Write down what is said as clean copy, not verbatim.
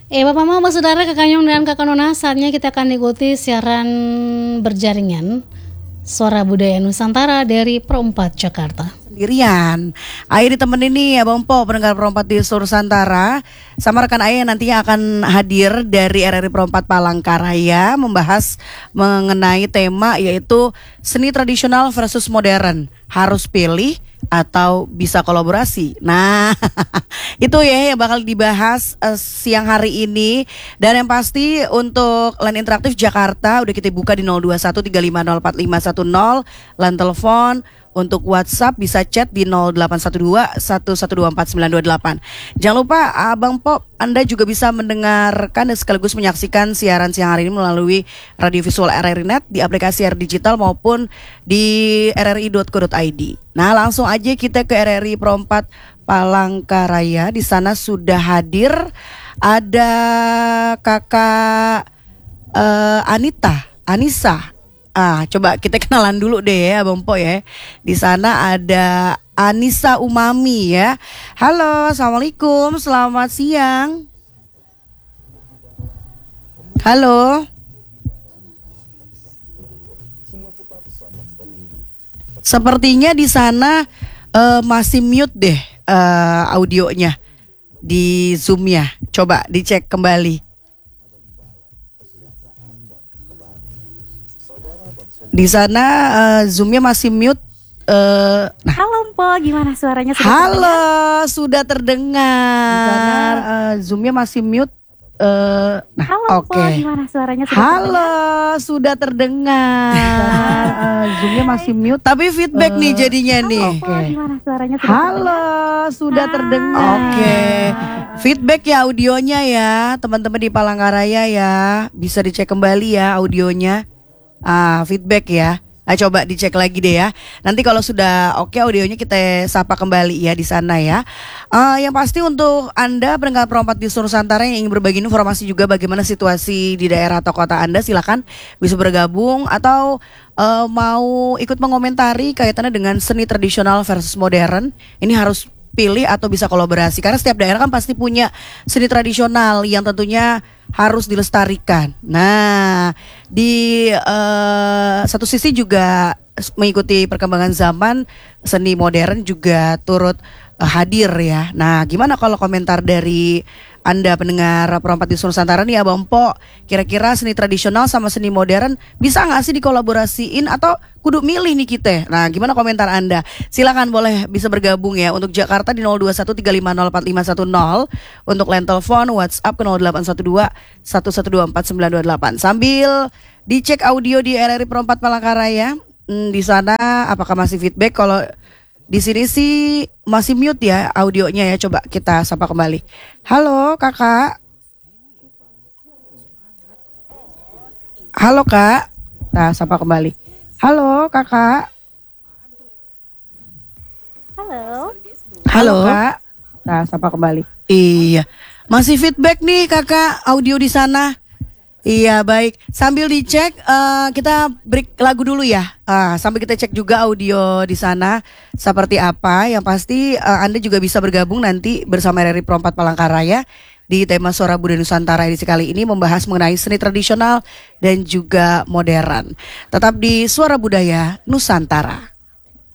Bapak Mama, Saudara, Kakak Nyong dan Kakak Nona, saatnya kita akan ikuti siaran berjaringan Suara Budaya Nusantara dari Perempat Jakarta. Sendirian, Ayah ditemenin nih Abang Po, pendengar Perempat di seluruh Nusantara, sama rekan Ayah yang nantinya akan hadir dari RRI Perempat Palangkaraya membahas mengenai tema yaitu seni tradisional versus modern. Harus pilih atau bisa kolaborasi. Nah, itu ya yang bakal dibahas siang hari ini. Dan yang pasti untuk line interaktif Jakarta udah kita buka di 02135045510, line telepon. Untuk WhatsApp bisa chat di 0812-1124-928. Jangan lupa Abang Pop, Anda juga bisa mendengarkan dan sekaligus menyaksikan siaran siang hari ini melalui radio visual RRI Net di aplikasi RRI Digital maupun di rri.co.id. Nah, langsung aja kita ke RRI Perempat Palangkaraya. Di sana sudah hadir ada Kakak Anissa. Coba kita kenalan dulu deh ya Bang Po ya. Di sana ada Anissa Umami ya. Halo, assalamualaikum, selamat siang. Halo. Sepertinya di sana masih mute deh audionya di Zoom-nya. Coba dicek kembali. Di sana Zoom-nya masih mute. Halo Mpo, gimana suaranya? Sudah terdengar. Di sana Zoom-nya masih mute. Halo Mpo, gimana suaranya? Sudah terdengar. Zoom-nya masih mute. Tapi feedback nih jadinya nih. Mpo, gimana suaranya? Sudah terdengar. Feedback ya audionya ya, teman-teman di Palangkaraya ya. Bisa dicek kembali ya audionya. Feedback ya. Coba dicek lagi deh ya. Nanti kalau sudah oke audionya kita sapa kembali ya di sana ya. Yang pasti untuk Anda pendengar Perempat di seluruh Nusantara yang ingin berbagi informasi juga bagaimana situasi di daerah atau kota Anda, silakan bisa bergabung atau mau ikut mengomentari kaitannya dengan seni tradisional versus modern. Ini harus pilih atau bisa kolaborasi karena setiap daerah kan pasti punya seni tradisional yang tentunya harus dilestarikan. Nah, di satu sisi juga mengikuti perkembangan zaman, seni modern juga turut hadir ya. Nah, gimana kalau komentar dari Anda pendengar Perempat di seluruh Nusantara nih Abang Po, kira-kira seni tradisional sama seni modern bisa nggak sih dikolaborasiin atau kudu milih nih kita? Nah, gimana komentar Anda? Silakan boleh bisa bergabung ya. Untuk Jakarta di 02135045510, untuk line telepon WhatsApp ke 0812-1124-928. Sambil dicek audio di RRI Perempat Palangkaraya, di sana apakah masih feedback? Kalau di sini sih masih mute ya audionya ya. Coba kita sapa kembali. Halo kakak. Halo kak. Nah, sapa kembali. Halo kakak. Halo kak. Nah, sapa kembali. Iya. Masih feedback nih kakak audio di sana. Iya baik, sambil dicek kita break lagu dulu ya. Sambil kita cek juga audio di sana seperti apa. Yang pasti Anda juga bisa bergabung nanti bersama RRI Perempat Palangkaraya di tema Suara Budaya Nusantara edisi kali ini membahas mengenai seni tradisional dan juga modern. Tetap di Suara Budaya Nusantara.